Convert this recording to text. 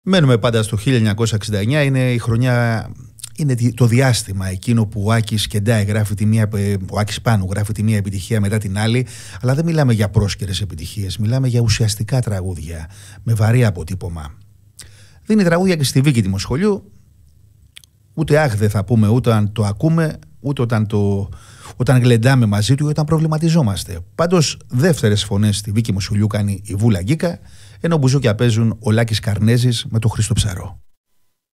Μένουμε πάντα στο 1969, είναι η χρονιά, είναι το διάστημα εκείνο που ο Άκης Κεντάη γράφει ο Άκης Πάνου γράφει τη μία επιτυχία μετά την άλλη, αλλά δεν μιλάμε για πρόσκαιρες επιτυχίες, μιλάμε για ουσιαστικά τραγούδια με βαρύ αποτύπωμα. Δίνει τραγούδια και στη Βίκη Δημοσχολιού, ούτε αχ δεν θα πούμε ούτε αν το ακούμε, ούτε όταν γλεντάμε μαζί του ή όταν προβληματιζόμαστε. Πάντως δεύτερες φωνές στη Βίκη Δημοσχολιού κάνει η Βούλα Γκίκα, ενώ μπουζούκια παίζουν ο Λάκης Καρνέζης με τον Χρήστο Ψαρό.